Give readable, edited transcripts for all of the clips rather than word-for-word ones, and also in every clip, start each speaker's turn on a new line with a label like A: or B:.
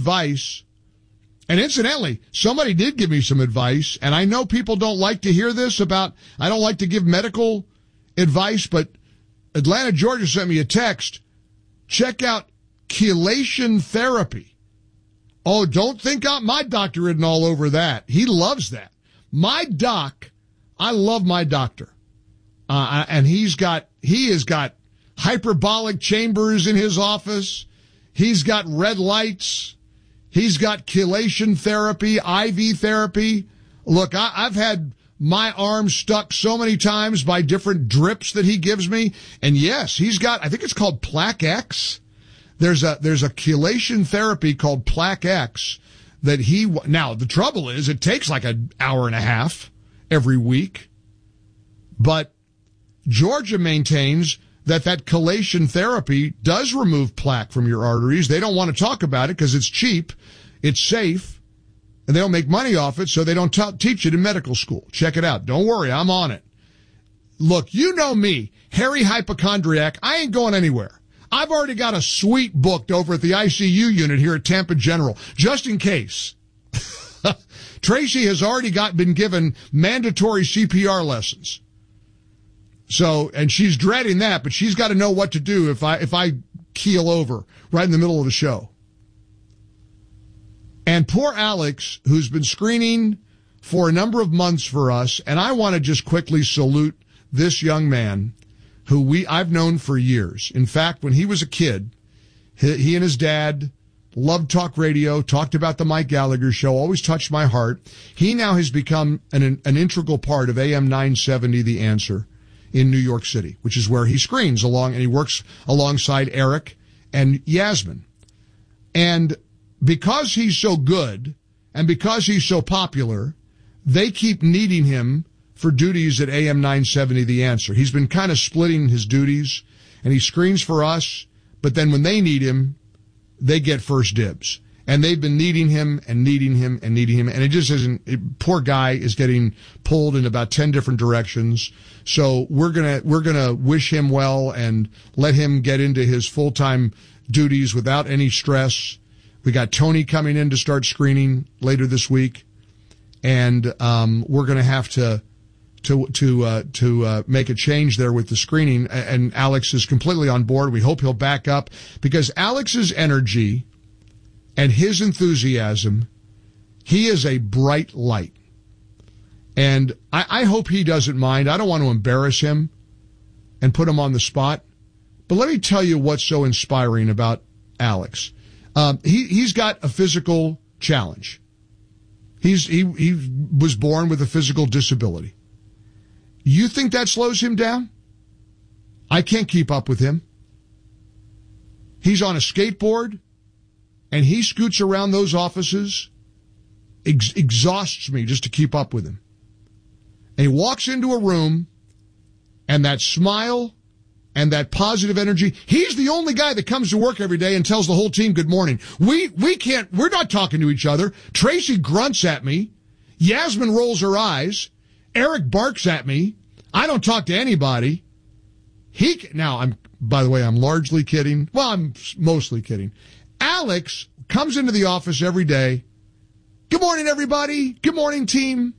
A: advice. And incidentally, somebody did give me some advice, and I know people don't like to hear this I don't like to give medical advice, but Atlanta, Georgia sent me a text. Check out chelation therapy. Oh, don't think my doctor written all over that. He loves that. My doc, I love my doctor. And he has got hyperbolic chambers in his office. He's got red lights. He's got chelation therapy, IV therapy. Look, I've had my arm stuck so many times by different drips that he gives me. And yes, he's got, I think it's called Plaque X. There's a chelation therapy called Plaque X that now the trouble is it takes like an hour and a half every week. But Georgia maintains that chelation therapy does remove plaque from your arteries. They don't want to talk about it because it's cheap, it's safe, and they don't make money off it, so they don't teach it in medical school. Check it out. Don't worry, I'm on it. Look, you know me, hairy hypochondriac. I ain't going anywhere. I've already got a suite booked over at the ICU unit here at Tampa General, just in case. Tracy has already been given mandatory CPR lessons. So, and she's dreading that, but she's got to know what to do if I keel over right in the middle of the show. And poor Alex, who's been screening for a number of months for us, and I want to just quickly salute this young man who I've known for years. In fact, when he was a kid, he and his dad loved talk radio, talked about the Mike Gallagher Show, always touched my heart. He now has become an integral part of AM 970, The Answer, in New York City, which is where he screens and he works alongside Eric and Yasmin. And because he's so good and because he's so popular, they keep needing him for duties at AM 970, The Answer. He's been kind of splitting his duties, and he screens for us, but then when they need him, they get first dibs. And they've been needing him and needing him and needing him, and it just isn't, poor guy is getting pulled in about 10 different directions. So we're gonna wish him well and let him get into his full-time duties without any stress. We got Tony coming in to start screening later this week, and we're gonna have to make a change there with the screening, and Alex is completely on board. We hope he'll back up, because Alex's energy and his enthusiasm, he is a bright light. And I hope he doesn't mind. I don't want to embarrass him and put him on the spot. But let me tell you what's so inspiring about Alex. He's got a physical challenge. He was born with a physical disability. You think that slows him down? I can't keep up with him. He's on a skateboard, and he scoots around those offices, exhausts me just to keep up with him. And he walks into a room, and that smile and that positive energy, he's the only guy that comes to work every day and tells the whole team good morning. We're not talking to each other. Tracy grunts at me. Yasmin rolls her eyes. Eric barks at me. I don't talk to anybody. By the way, I'm largely kidding. Well, I'm mostly kidding. Alex comes into the office every day. Good morning, everybody. Good morning, team.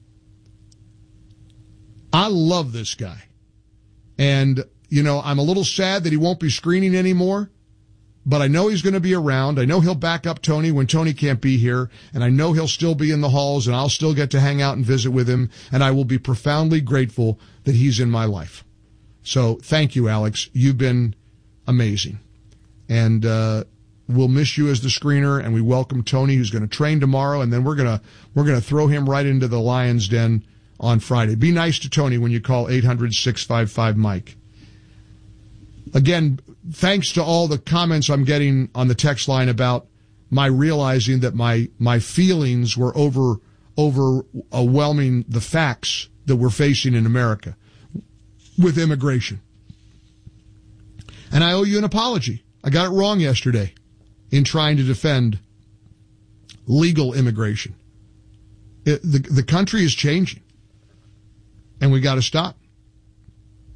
A: I love this guy. And, I'm a little sad that he won't be screening anymore, but I know he's going to be around. I know he'll back up Tony when Tony can't be here, and I know he'll still be in the halls, and I'll still get to hang out and visit with him, and I will be profoundly grateful that he's in my life. So thank you, Alex. You've been amazing. And we'll miss you as the screener, and we welcome Tony, who's going to train tomorrow, and then we're going to throw him right into the Lion's Den on Friday. Be nice to Tony when you call 800-655-MIKE. Again, thanks to all the comments I'm getting on the text line about my realizing that my feelings were overwhelming the facts that we're facing in America with immigration. And I owe you an apology. I got it wrong yesterday in trying to defend legal immigration. The country is changing, and we got to stop.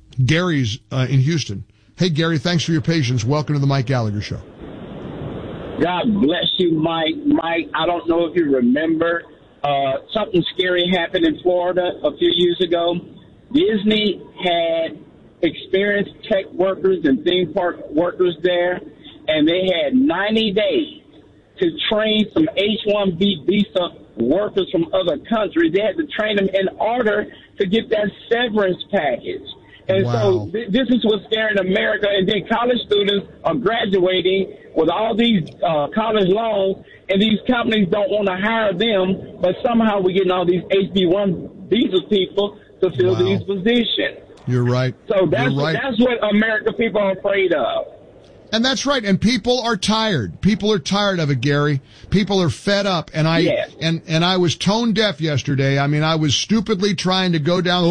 A: Gary's in Houston. Hey, Gary, thanks for your patience. Welcome to the Mike Gallagher Show.
B: God bless you, Mike. Mike, I don't know if you remember, something scary happened in Florida a few years ago. Disney had experienced tech workers and theme park workers there, and they had 90 days to train some H-1B visa workers from other countries. They had to train them in order to get that severance package. And
A: wow.
B: So this is what's scaring America. And then college students are graduating with all these college loans, and these companies don't want to hire them, but somehow we're getting all these HB1 visa people to fill
A: wow.
B: these positions.
A: You're right.
B: So that's
A: right.
B: That's what American people are afraid of.
A: And that's right. And people are tired. People are tired of it, Gary. People are fed up. And
B: Yes.
A: and I was tone deaf yesterday. I mean, I was stupidly trying to go down,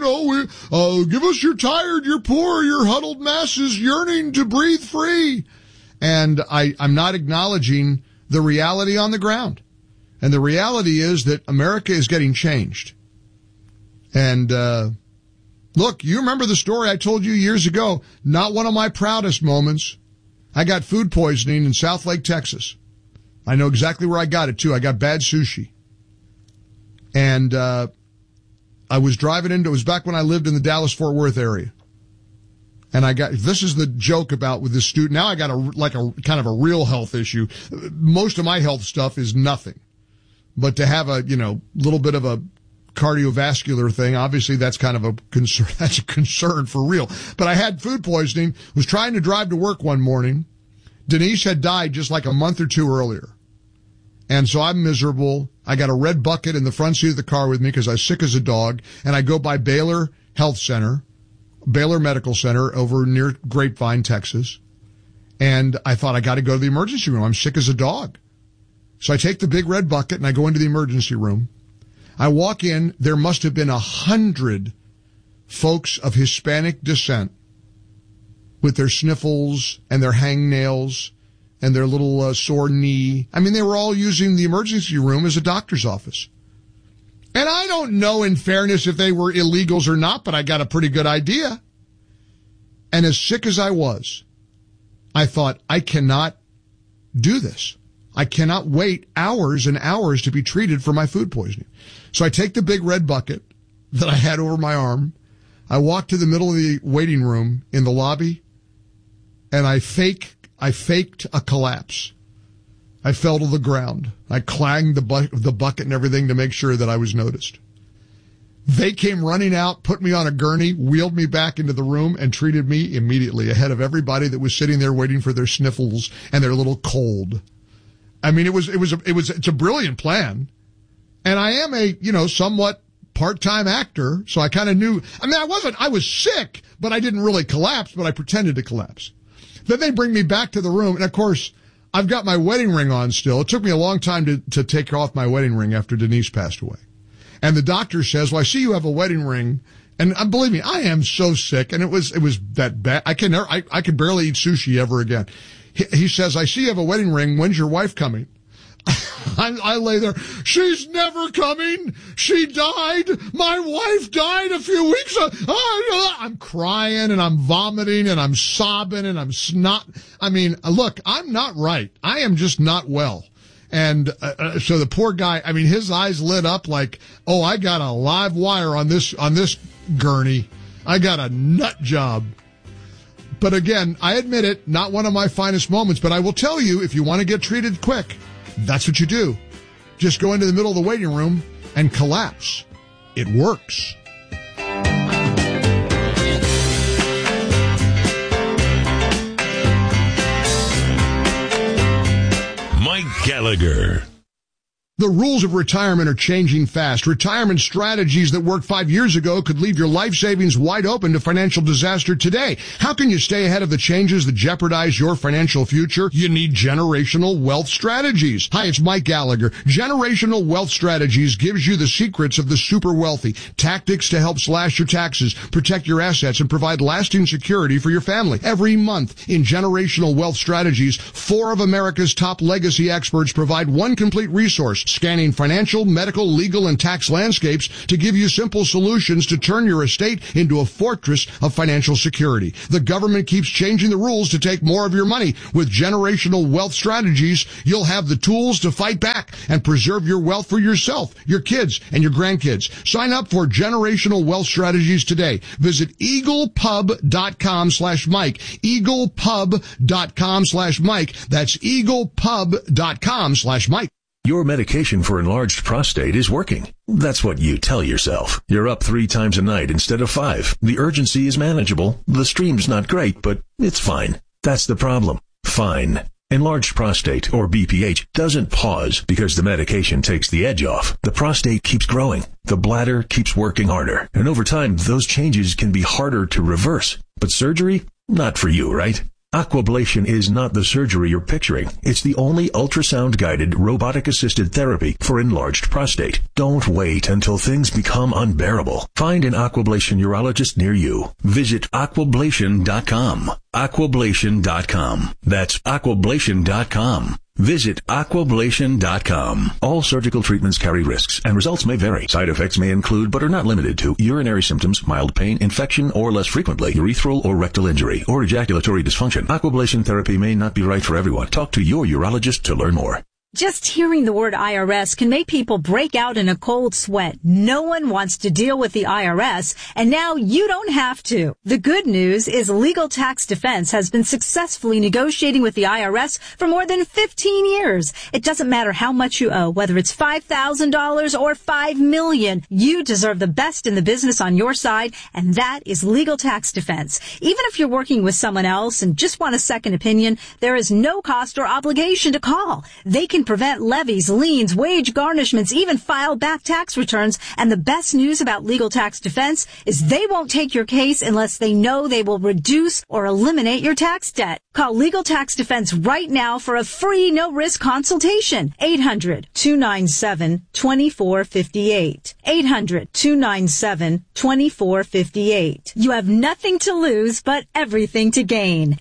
A: give us your tired, your poor, your huddled masses yearning to breathe free. And I'm not acknowledging the reality on the ground. And the reality is that America is getting changed. And, look, you remember the story I told you years ago. Not one of my proudest moments. I got food poisoning in Southlake, Texas. I know exactly where I got it, too. I got bad sushi. And I was driving it was back when I lived in the Dallas-Fort Worth area. And this is the joke about with this student. Now I got a kind of a real health issue. Most of my health stuff is nothing. But to have a, little bit of a cardiovascular thing, obviously that's kind of a concern. That's a concern for real. But I had food poisoning, was trying to drive to work one morning. Denise had died just like a month or two earlier. And so I'm miserable. I got a red bucket in the front seat of the car with me because I was sick as a dog. And I go by Baylor Medical Center over near Grapevine, Texas. And I thought I got to go to the emergency room. I'm sick as a dog. So I take the big red bucket and I go into the emergency room. I walk in, there must have been 100 folks of Hispanic descent with their sniffles and their hangnails and their little sore knee. I mean, they were all using the emergency room as a doctor's office. And I don't know, in fairness, if they were illegals or not, but I got a pretty good idea. And as sick as I was, I thought, I cannot do this. I cannot wait hours and hours to be treated for my food poisoning. So I take the big red bucket that I had over my arm. I walk to the middle of the waiting room in the lobby, and I faked a collapse. I fell to the ground. I clanged the bucket and everything to make sure that I was noticed. They came running out, put me on a gurney, wheeled me back into the room, and treated me immediately ahead of everybody that was sitting there waiting for their sniffles and their little cold. I mean, it's a brilliant plan. And I am a, somewhat part-time actor, so I kind of knew. I mean, I was sick, but I didn't really collapse, but I pretended to collapse. Then they bring me back to the room, and of course, I've got my wedding ring on still. It took me a long time to take off my wedding ring after Denise passed away. And the doctor says, well, I see you have a wedding ring. And believe me, I am so sick, and it was that bad. I could barely eat sushi ever again. He says, I see you have a wedding ring. When's your wife coming? I lay there. She's never coming. She died. My wife died a few weeks ago. I'm crying and I'm vomiting and I'm sobbing and I'm snot. I mean, look, I'm not right. I am just not well. And so the poor guy, I mean, his eyes lit up like, oh, I got a live wire on this gurney. I got a nut job. But again, I admit it, not one of my finest moments, but I will tell you, if you want to get treated quick, that's what you do. Just go into the middle of the waiting room and collapse. It works.
C: Mike Gallagher.
A: The rules of retirement are changing fast. Retirement strategies that worked 5 years ago could leave your life savings wide open to financial disaster today. How can you stay ahead of the changes that jeopardize your financial future? You need Generational Wealth Strategies. Hi, it's Mike Gallagher. Generational Wealth Strategies gives you the secrets of the super wealthy, tactics to help slash your taxes, protect your assets, and provide lasting security for your family. Every month in Generational Wealth Strategies, 4 of America's top legacy experts provide one complete resource scanning financial, medical, legal, and tax landscapes to give you simple solutions to turn your estate into a fortress of financial security. The government keeps changing the rules to take more of your money. With Generational Wealth Strategies, you'll have the tools to fight back and preserve your wealth for yourself, your kids, and your grandkids. Sign up for Generational Wealth Strategies today. Visit eaglepub.com/Mike. eaglepub.com/Mike. That's eaglepub.com/Mike.
D: Your medication for enlarged prostate is working. That's what you tell yourself. You're up 3 times a night instead of 5. The urgency is manageable. The stream's not great, but it's fine. That's the problem. Fine. Enlarged prostate, or BPH, doesn't pause because the medication takes the edge off. The prostate keeps growing. The bladder keeps working harder. And over time, those changes can be harder to reverse. But surgery? Not for you, right? Aquablation is not the surgery you're picturing. It's the only ultrasound-guided, robotic-assisted therapy for enlarged prostate. Don't wait until things become unbearable. Find an Aquablation urologist near you. Visit aquablation.com. Aquablation.com. That's aquablation.com. Visit aquablation.com. All surgical treatments carry risks, and results may vary. Side effects may include, but are not limited to, urinary symptoms, mild pain, infection, or less frequently, urethral or rectal injury, or ejaculatory dysfunction. Aquablation therapy may not be right for everyone. Talk to your urologist to learn more.
E: Just hearing the word IRS can make people break out in a cold sweat. No one wants to deal with the IRS, and now you don't have to. The good news is Legal Tax Defense has been successfully negotiating with the IRS for more than 15 years. It doesn't matter how much you owe, whether it's $5,000 or $5 million. You deserve the best in the business on your side, and that is Legal Tax Defense. Even if you're working with someone else and just want a second opinion, there is no cost or obligation to call. They can prevent levies, liens, wage garnishments, even file back tax returns. And the best news about Legal Tax Defense is they won't take your case unless they know they will reduce or eliminate your tax debt. Call Legal Tax Defense right now for a free no-risk consultation. 800-297-2458. 800-297-2458. You have nothing to lose but everything to gain.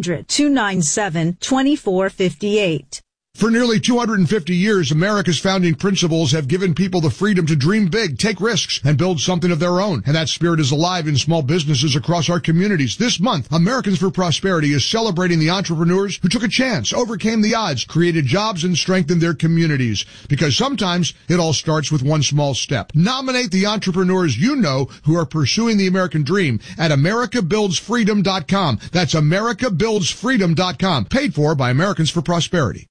E: 800-297-2458.
A: For nearly 250 years, America's founding principles have given people the freedom to dream big, take risks, and build something of their own. And that spirit is alive in small businesses across our communities. This month, Americans for Prosperity is celebrating the entrepreneurs who took a chance, overcame the odds, created jobs, and strengthened their communities. Because sometimes it all starts with one small step. Nominate the entrepreneurs you know who are pursuing the American dream at americabuildsfreedom.com. That's americabuildsfreedom.com. Paid for by Americans for Prosperity.